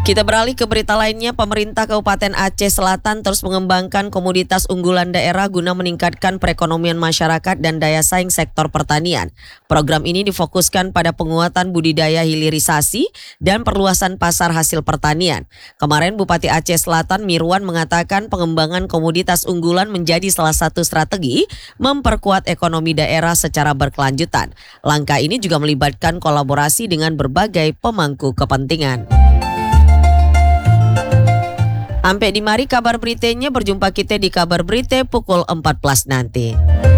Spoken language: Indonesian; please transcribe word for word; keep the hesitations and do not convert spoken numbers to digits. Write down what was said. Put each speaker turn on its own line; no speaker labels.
Kita beralih ke berita lainnya, pemerintah Kabupaten Aceh Selatan terus mengembangkan komoditas unggulan daerah guna meningkatkan perekonomian masyarakat dan daya saing sektor pertanian. Program ini difokuskan pada penguatan budidaya hilirisasi dan perluasan pasar hasil pertanian. Kemarin Bupati Aceh Selatan Mirwan mengatakan pengembangan komoditas unggulan menjadi salah satu strategi memperkuat ekonomi daerah secara berkelanjutan. Langkah ini juga melibatkan kolaborasi dengan berbagai pemangku kepentingan. Sampai di mari kabar beritanya, berjumpa kita di kabar berita pukul empat belas nanti.